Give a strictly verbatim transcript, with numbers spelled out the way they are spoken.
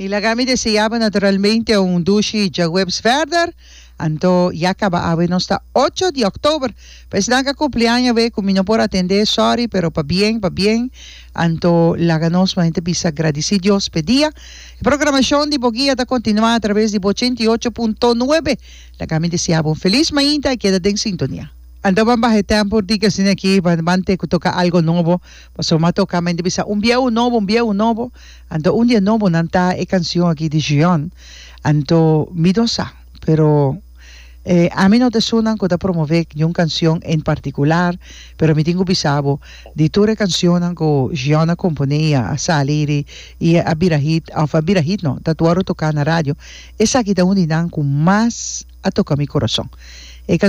Y la kami deseaba naturalmente un dushi jawebs verder. Anto ya acaba a hasta ocho de octubre. Pues naka cumpleaños ve como no por atender, sorry, pero pa bien, pa bien. Anto la ganos ma gente bisa agradecidos pedía. Programación de Boguía está continua a través de ochenta y ocho punto nueve. La kami deseaba un feliz mañana y quédate en sintonía. Ando van bajetean por ti que sin aquí, van te toca algo nuevo. Paso ma toca mente bisa un viejo nuevo, un viejo nuevo. Ando un día nuevo nanta e canción aquí de Gion. Ando midosa, pero eh, a mí no te suenan que te promover ni una canción en particular, pero me tengo bisabo de todas canciones que Gion componía a salir y a birahit, a birahit no, tatuaro tocar na radio. Esa que da un dinan con más a tocar mi corazón.